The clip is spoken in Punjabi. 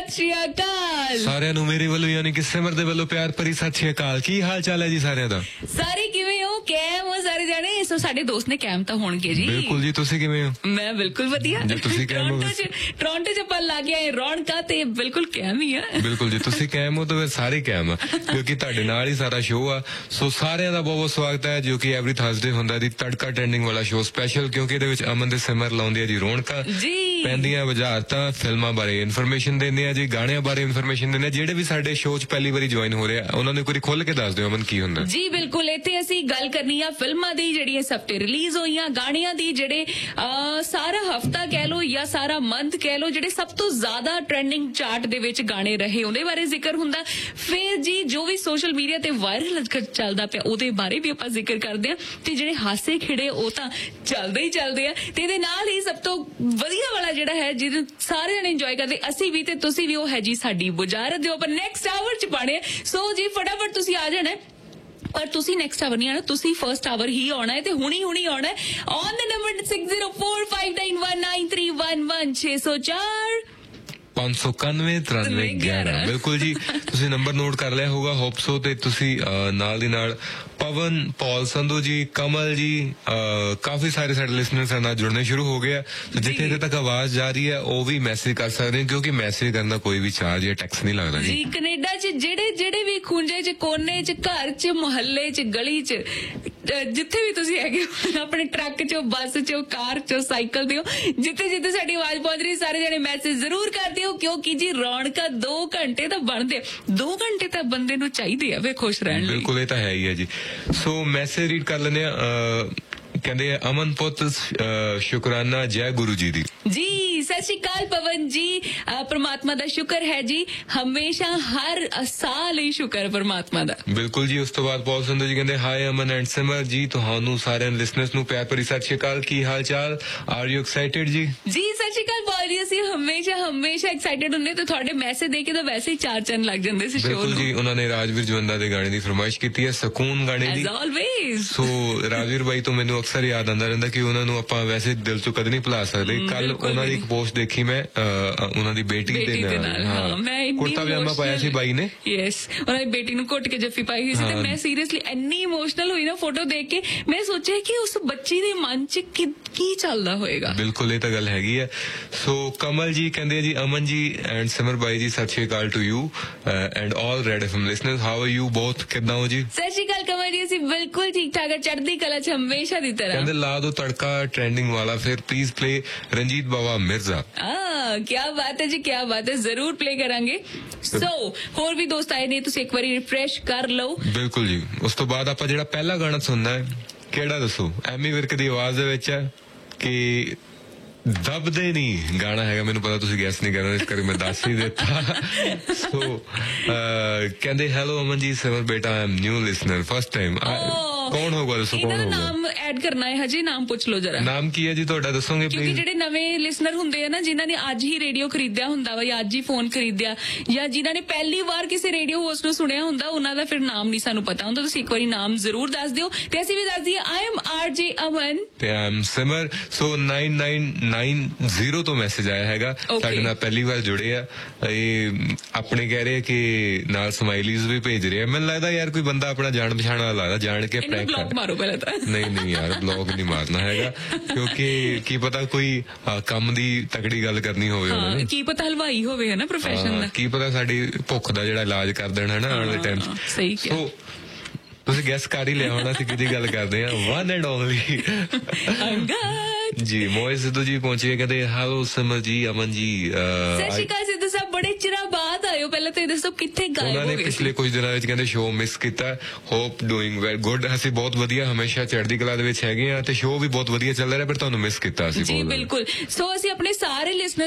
सत श्री अकाल ਸਾਰਿਆਂ ਨੂੰ ਮੇਰੇ ਵੱਲੋਂ ਯਾਨੀ ਕਿ ਸਿਮਰ ਦੇ ਵੱਲੋਂ ਪਿਆਰ ਭਰੀ ਸਤਿ ਸ਼੍ਰੀ ਅਕਾਲ। ਕੀ ਹਾਲ ਚਾਲ ਹੈ ਜੀ ਸਾਰਿਆਂ ਦਾ? ਸਾਰੇ ਕਿਵੇਂ ਹੋ? ਕੈਮ ਹੋ ਸਾਰੇ ਜਾਣੇ? ਸੋ ਸਾਡੇ ਦੋਸਤ ਨੇ ਕੈਮ ਤਾਂ ਹੋਣਗੇ ਜੀ। ਬਿਲਕੁਲ ਜੀ, ਤੁਸੀਂ ਕਿਵੇਂ ਹੋ? ਮੈਂ ਬਿਲਕੁਲ ਵਧੀਆ। ਜੇ ਤੁਸੀਂ ਕੈਮ ਹੋ, ਟੋਰਾਂਟੋ ਚ ਆਪਾਂ ਲਾ ਕੇ ਆਏ ਰੌਣਕਾਂ ਤੇ ਬਿਲਕੁਲ ਕੈਮ ਹੀ ਆ। ਬਿਲਕੁਲ ਜੀ, ਤੁਸੀਂ ਕੈਮ ਹੋ ਤਾਂ ਫਿਰ ਸਾਰੇ ਕੈਮ ਆ, ਕਿਉਂਕਿ ਤੁਹਾਡੇ ਨਾਲ ਹੀ ਸਾਰਾ ਸ਼ੋਅ ਆ। ਸੋ ਸਾਰਿਆਂ ਦਾ ਬਹੁਤ ਬਹੁਤ ਸਵਾਗਤ ਹੈ, ਜੋ ਕਿ ਐਵਰੀ ਥਰਸਡੇ ਹੁੰਦਾ ਜੀ ਤੜਕਾ ਟ੍ਰੈਂਡਿੰਗ ਵਾਲਾ ਸ਼ੋਅ ਸਪੈਸ਼ਲ, ਕਿਉਂਕਿ ਇਹਦੇ ਵਿੱਚ ਅਮਨ ਤੇ ਸਿਮਰ ਲਾਉਂਦੇ ਆ ਜੀ ਰੌਣਕਾਂ, ਪੈਂਦੀਆਂ ਵਜ਼ਾਰਤਾਂ, ਫਿਲਮਾਂ ਬਾਰੇ ਇਨਫੋਰਮੇਸ਼ਨ ਦਿੰਦੇ ਆ ਜੀ, ਗਾਣਿਆਂ ਬਾਰੇ ਇਨਫੋਰਮੇਸ਼ਨ ਦਿੰਦੇ ਆ। ਜਿਹੜੇ ਵੀ ਸਾਡੇ ਸ਼ੋਅ 'ਚ ਪਹਿਲੀ ਵਾਰੀ ਜੁਆਇਨ ਹੋ ਰਹੇ ਆ ਉਹਨਾਂ ਨੂੰ ਇੱਕ ਵਾਰੀ ਖੁੱਲ ਕੇ ਦੱਸ ਦਿਓ ਅਮਨ ਕੀ ਹੁੰਦਾ ਜੀ। ਬਿਲਕੁਲ, ਇੱਥੇ ਅਸੀਂ ਗੱਲ ਕਰਨੀ ਆ ਫਿਲਮਾਂ ਦੀ ਜਿਹੜੀਆਂ ਇਸ ਹਫਤੇ ਰਿਲੀਜ਼ ਹੋਈਆਂ, ਗਾਣਿਆਂ ਦੀ ਜਿਹੜੇ ਸਾਰਾ ਹਫਤਾ ਕਹਿ ਲੋ ਜਾਂ ਸਾਰਾ ਮੰਥ ਕਹਿ ਲੋ ਜਿਹੜੇ ਸਭ ਤੋਂ ਜ਼ਿਆਦਾ ਟ੍ਰੈਂਡਿੰਗ ਚਾਰਟ ਦੇ ਵਿੱਚ ਗਾਣੇ ਰਹੇ ਉਹਦੇ ਬਾਰੇ ਜ਼ਿਕਰ ਹੁੰਦਾ। ਫਿਰ ਜੀ ਜੋ ਵੀ ਸੋਸ਼ਲ ਮੀਡੀਆ ਤੇ ਵਾਇਰਲ ਚੱਲਦਾ ਪਿਆ ਉਹਦੇ ਬਾਰੇ ਵੀ ਆਪਾਂ ਜ਼ਿਕਰ ਕਰਦੇ ਆ, ਤੇ ਜਿਹੜੇ ਹਾਸੇ ਖਿੜੇ ਉਹ ਤਾਂ ਚੱਲਦੇ ਹੀ ਚੱਲਦੇ ਆ। ਤੇ ਇਹਦੇ ਨਾਲ ਹੀ ਸਭ ਤੋਂ ਵਧੀਆ ਵਾਲਾ ਜਿਹੜਾ ਹੈ ਜਿਹਨੂੰ ਸਾਰੇ ਜਣੇ ਇੰਜੋਏ ਕਰਦੇ, ਅਸੀਂ ਵੀ ਤੇ ਤੁਸੀਂ ਵੀ, ਉਹ ਹੈ ਜੀ ਸਾਡੀ ਬੁਝਾਰਤ ਦਿਓ ਪਰ ਨੈਕਸਟ ਆਵਰ ਚ ਪਾਣੇ। ਸੋ ਜੀ ਫਟਾਫਟ ਤੁਸੀਂ ਆ ਜਾਣਾ, ਪਰ ਤੁਸੀਂ ਨੈਕਸਟ ਆਵਰ ਨਹੀਂ ਆਣਾ, ਤੁਸੀਂ ਫਰਸਟ ਆਵਰ ਹੀ ਆਉਣਾ ਹੈ ਤੇ ਹੁਣੀ ਆਉਣਾ ਹੈ ਔਨ ਦ ਨੰਬਰ 6045919311 604 5919311। ਬਿਲਕੁਲ ਜੀ, ਤੁਸੀਂ ਨੰਬਰ ਨੋਟ ਕਰ ਲਿਆ ਹੋਗਾ ਹੋਪ ਸੋ। ਤੇ ਤੁਸੀਂ ਨਾਲ ਦੀ ਨਾਲ ਪਵਨ, ਪੌਲ ਸੰਧੂ ਜੀ, ਕਮਲ ਜੀ, ਕਾਫੀ ਸਾਰੇ ਸਾਡੇ ਲਿਸਨਰਸ ਨਾਲ ਜੁੜਨੇ ਸ਼ੁਰੂ ਹੋ ਗਏ ਆ। ਜਿੱਥੇ ਤੱਕ ਆਵਾਜ਼ ਜਾ ਰਹੀ ਹੈ ਉਹ ਵੀ ਮੈਸੇਜ ਕਰ ਸਕਦੇ, ਕਿਉਂਕਿ ਮੈਸੇਜ ਕਰਨ ਦਾ ਕੋਈ ਵੀ ਚਾਰਜ ਜਾਂ ਟੈਕਸ ਨਹੀਂ ਲੱਗਦਾ ਜੀ। ਕੈਨੇਡਾ 'ਚ ਜਿਹੜੇ ਵੀ ਖੁੰਝੇ 'ਚ, ਕੋਨੇ 'ਚ, ਘਰ 'ਚ, ਮੁਹੱਲੇ 'ਚ, ਗਲੀ 'ਚ, ਜਿੱਥੇ ਵੀ ਤੁਸੀਂ ਹੈਗੇ ਹੋ, ਆਪਣੇ ਟਰੱਕ 'ਚੋਂ, ਬੱਸ 'ਚੋਂ, ਕਾਰ 'ਚੋਂ, ਸਾਈਕਲ 'ਤੇ ਹੋ, ਜਿੱਥੇ ਸਾਡੀ ਆਵਾਜ਼ ਪਹੁੰਚ ਰਹੀ, ਸਾਰੇ ਜਣੇ ਮੈਸੇਜ ਜ਼ਰੂਰ ਕਰ ਦਿਓ, ਕਿਉਂਕਿ ਜੀ ਰੌਣਕਾਂ 2 ਘੰਟੇ ਤਾਂ ਬਣਦੇ, 2 ਘੰਟੇ ਤਾਂ ਬੰਦੇ ਨੂੰ ਚਾਹੀਦੇ ਆ ਵੇ ਖੁਸ਼ ਰਹਿਣ ਲਈ। ਬਿਲਕੁਲ, ਇਹ ਤਾਂ ਹੈ ਹੀ ਹੈ ਜੀ। ਸੋ ਮੈਸੇਜ ਰੀਡ ਕਰ ਲੈਂਦੇ ਆ। ਕਹਿੰਦੇ ਆ ਅਮਨ ਪੁੱਤ ਸ਼ੁਕਰਾਨਾ ਜੈ ਗੁਰੂ ਜੀ ਦੀ। ਜੀ ਸਤਿ ਸ਼੍ਰੀ ਅਕਾਲ ਪਵਨ ਜੀ, ਪਰਮਾਤਮਾ ਦਾ ਸ਼ੁਕਰ ਹੈ ਜੀ, ਹਮੇਸ਼ਾ ਹਰ ਸਾਲ ਲਈ ਸ਼ੁਕਰ ਪਰਮਾਤਮਾ ਦਾ। ਬਿਲਕੁਲ ਜੀ। ਉਸ ਤੋਂ ਬਾਅਦ ਪੌਲ ਸੰਧੂ ਜੀ ਕਹਿੰਦੇ ਹਾਈ ਅਮਨ ਐਂਡ ਸਿਮਰ ਜੀ, ਤੁਹਾਨੂੰ ਸਾਰਿਆਂ ਲਿਸਨਰਸ ਨੂੰ ਪਿਆਰ ਭਰੀ ਸਤਿ ਸ਼੍ਰੀ ਅਕਾਲ। ਕੀ ਹਾਲ ਚਾਲ? ਆਰ ਯੂ ਐਕਸਾਈਟਿਡ ਜੀ? ਜੀ ਸਤਿ ਸ਼੍ਰੀ ਅਕਾਲ ਪੌਲ ਜੀ, ਅਸੀਂ ਹਮੇਸ਼ਾ ਐਕਸਾਈਟਿਡ ਹੁੰਦੇ ਤੇ ਤੁਹਾਡੇ ਮੈਸੇਜ ਦੇ ਕੇ ਤਾਂ ਵੈਸੇ ਹੀ 4 ਚੰਨ ਲੱਗ ਜਾਂਦੇ ਸੀ ਸ਼ੋਅ ਨੂੰ। ਬਿਲਕੁਲ ਜੀ, ਉਹਨਾਂ ਨੇ ਰਾਜਵੀਰ ਜਵੰਦਾ ਦੇ ਗਾਣੇ ਦੀ ਫਰਮਾਇਸ਼ ਕੀਤੀ ਹੈ, ਸਕੂਨ ਗਾਣੇ ਦੀ। ਸੋ ਰਾਜਵੀਰ ਬਾਈ ਤੋਂ ਮੈਨੂੰ ਅਕਸਰ ਯਾਦ ਆਉਂਦਾ ਰਹਿੰਦਾ ਕਿ ਉਹਨਾਂ ਨੂੰ ਆਪਾਂ ਵੈਸੇ ਦਿਲ ਤੋਂ ਕਦੇ ਨਹੀਂ ਭੁਲਾ ਸਕਦੇ। ਕੱਲ ਉਹਨਾਂ ਦੀ ਇੱਕ ਪੋਸਟ ਦੇਖੀ ਮੈਂ, ਉਹਨਾਂ ਦੀ ਬੇਟੀ ਦੇ ਨਾਲ ਕੁੜਤਾ ਪਜਾਮਾ ਪਾਇਆ ਸੀ ਬਾਈ ਨੇ। ਯੈਸ, ਉਹਨਾਂ ਦੀ ਬੇਟੀ ਨੂੰ ਘੁੱਟ ਕੇ ਜੱਫੀ ਪਾਈ ਹੋਈ ਸੀ, ਤੇ ਮੈਂ ਸੀਰੀਅਸਲੀ ਇੰਨੀ ਇਮੋਸ਼ਨਲ ਹੋਈ ਨਾ ਫੋਟੋ ਦੇਖ ਕੇ। ਮੈਂ ਸੋਚਿਆ ਕਿ ਉਸ ਬੱਚੀ ਦੇ ਮਨ 'ਚ ਕੀ ਚੱਲਦਾ ਹੋਏਗਾ। ਬਿਲਕੁਲ, ਇਹ ਤਾਂ ਗੱਲ ਹੈਗੀ ਹੈ। ਸੋ ਕਮਲ ਜੀ ਕਹਿੰਦੇ ਜੀ ਅਮਨ ਜੀ ਐਂਡ ਸਿਮਰ ਬਾਈ ਜੀ, ਸਤਿ ਸ਼੍ਰੀ ਅਕਾਲ to you and all red FM listeners, how are you ਬੋਥ? ਕਿੱਦਾਂ ਹੋ ਜੀ? ਸਤਿ ਸ਼੍ਰੀ ਅਕਾਲ ਕਮਲ ਜੀ, ਅਸੀਂ ਬਿਲਕੁਲ ਠੀਕ ਠਾਕ, ਚੜ੍ਹਦੀ ਕਲਾ 'ਚ ਹਮੇਸ਼ਾ ਦੀ ਤਰ੍ਹਾਂ। ਕਹਿੰਦੇ ਲਾ ਦੋ ਤੜਕਾ ਟ੍ਰੈਂਡਿੰਗ ਵਾਲਾ, ਫਿਰ ਪਲੀਜ਼ ਪਲੇ ਰਣਜੀਤ ਬਾਵਾ ਮਿਰਜ਼ਾ। क्या बात है जी, क्या बात है, जरूर प्ले करांगे। सो ਹੋਰ ਵੀ ਦੋਸਤ ਆਏ ਨੇ, ਤੁਸੀਂ ਇੱਕ ਵਾਰੀ ਰਿਫਰੈਸ਼ ਕਰ ਲਓ। ਬਿਲਕੁਲ ਜੀ। ਉਸ ਤੋਂ ਬਾਅਦ ਆਪਾਂ ਜਿਹੜਾ ਪਹਿਲਾ ਗਾਣਾ ਸੁਣਨਾ ਹੈ, ਕਿਹੜਾ ਦੱਸੋ? ਐਮੀ ਵਿਰਕ ਦੀ ਆਵਾਜ਼ ਦੇ ਵਿੱਚ ਹੈ ਕਿ ਦਬਦੇ ਨਹੀਂ ਗਾਣਾ ਹੈਗਾ, ਮੈਨੂੰ ਪਤਾ ਤੁਸੀਂ ਗੈਸ ਨਹੀਂ ਕਰਨਾ, ਇਸ ਕਰਕੇ ਮੈਂ ਦੱਸ ਹੀ ਦਿੱਤਾ। ਸੋ ਕਹਿੰਦੇ ਹੈਲੋ ਅਮਨ ਜੀ, ਸਿਮਰ ਬੇਟਾ, I am new listener, first time. ਕੌਣ ਹੋਗਾ ਦੱਸੋ? ਕੌਣ ਹੋਗਾ? ਨਾਮ ਐਡ ਕਰਨਾ ਹੈ ਹਜੇ, ਨਾਮ ਪੁੱਛ ਲਓ ਜਰਾ। ਨਾਮ ਕੀ ਹੈ ਜੀ ਤੁਹਾਡਾ, ਦੱਸੋਗੇ ਪਲੀਜ਼? ਕਿਉਂਕਿ ਜਿਹੜੇ ਨਵੇਂ ਲਿਸਨਰ ਹੁੰਦੇ ਆ ਨਾ, ਜਿਨ੍ਹਾਂ ਨੇ ਅੱਜ ਹੀ ਰੇਡੀਓ ਖਰੀਦਿਆ ਹੁੰਦਾ ਵਾ, ਜਾਂ ਅੱਜ ਹੀ ਫੋਨ ਖਰੀਦਿਆ, ਜਾਂ ਜਿਨ੍ਹਾਂ ਨੇ ਪਹਿਲੀ ਵਾਰ ਕਿਸੇ ਰੇਡੀਓ ਹੋਸਟ ਨੂੰ ਸੁਣਿਆ ਹੁੰਦਾ, ਉਹਨਾਂ ਦਾ ਫਿਰ ਨਾਮ ਨਹੀਂ ਸਾਨੂੰ ਪਤਾ ਹੁੰਦਾ। ਤੁਸੀਂ ਇੱਕ ਵਾਰੀ ਨਾਮ ਜ਼ਰੂਰ ਦੱਸ ਦਿਓ, ਤੇ ਅਸੀਂ ਵੀ ਦੱਸ ਦਈਏ ਆਈ ਐਮ RJ ਅਮਨ ਤੇ ਆਈ ਐਮ ਸਿਮਰ। ਸੋ 9990 ਤੋਂ ਮੈਸੇਜ ਆਇਆ ਹੈਗਾ, ਸਾਡੇ ਨਾਲ ਪਹਿਲੀ ਵਾਰ ਜੁੜੇ ਆ। ਇਹ ਆਪਣੇ ਕਹਿ ਰਹੇ ਕਿ ਨਾਲ ਸਮਾਈਲੀਜ਼ ਵੀ ਭੇਜ ਰਹੇ ਆ। ਮੈਨੂੰ ਲੱਗਦਾ ਯਾਰ ਕੋਈ ਬੰਦਾ ਆਪਣਾ ਜਾਣ ਪਛਾਣ ਵਾਲਾ ਲੱਗਦਾ, ਜਾਣ ਕੇ ਬਲੌਕ ਮਾਰੋ ਪਹਿਲਾਂ ਤਾਂ। ਨਹੀਂ ਯਾਰ, ਬਲੌਕ ਨਹੀਂ ਮਾਰਨਾ ਹੈਗਾ, ਕਿਉਂਕਿ ਕੀ ਪਤਾ ਕੋਈ ਕੰਮ ਦੀ ਤਕੜੀ ਗੱਲ ਕਰਨੀ ਹੋਵੇ ਉਹਨਾਂ ਨੇ, ਕੀ ਪਤਾ ਹਲਵਾਈ ਹੋਵੇ, ਹੈ ਨਾ, ਪ੍ਰੋਫੈਸ਼ਨ ਦਾ, ਕੀ ਪਤਾ ਸਾਡੀ ਭੁੱਖ ਦਾ ਜਿਹੜਾ ਇਲਾਜ ਕਰ ਦੇਣ, ਹੈ ਨਾ, ਆਉਣ ਵਾਲੇ ਟਾਈਮ 'ਚ। ਸਹੀ ਕਿਹਾ। ਤੁਸੀਂ ਗੈਸ ਕਰ ਹੀ ਲਿਆ ਹੋਣਾ ਅਸੀਂ ਕਿਹਦੀ ਗੱਲ ਕਰਦੇ ਆ, ਵਨ ਐਂਡ ਓਨਲੀ ਜੀ। ਮੋਹਿਤ ਸਿੱਧੂ ਜੀ ਪਹੁੰਚੇ, ਕਹਿੰਦੇ ਹੈਲੋ ਸਿਮਰ ਜੀ, ਅਮਨ ਜੀ। ਸਤਿ ਸ਼੍ਰੀ ਅਕਾਲ ਸਿੱਧੂ ਸਾਹਿਬ, ਬੜੇ ਚਿਰਾਂ ਬਾਅਦ ਆਇਓ। ਪਹਿਲਾਂ ਤਾਂ ਇਹ ਦੱਸੋ ਕਿੱਥੇ ਗਾਇਬ ਹੋ ਗਏ? ਉਹਨਾਂ ਨੇ ਪਿਛਲੇ ਕੁਝ ਦਿਨਾਂ ਵਿੱਚ ਕਹਿੰਦੇ ਸ਼ੋਅ ਮਿਸ ਕੀਤਾ। ਹੋਪ ਡੂਇੰਗ ਵੈਲ ਗੁੱਡ, ਅਸੀਂ ਬਹੁਤ ਵਧੀਆ, ਹਮੇਸ਼ਾ ਚੜ੍ਹਦੀ ਕਲਾ ਦੇ ਵਿੱਚ ਹੈਗੇ ਆ, ਤੇ ਸ਼ੋਅ ਵੀ ਬਹੁਤ ਵਧੀਆ ਚੱਲ ਰਿਹਾ, ਪਰ ਤੁਹਾਨੂੰ ਮਿਸ ਕੀਤਾ ਅਸੀਂ। ਜੀ ਬਿਲਕੁਲ। ਸੋ ਅਸੀਂ ਆਪਣੇ ਸਾਰੇ ਲਿਸਨਰ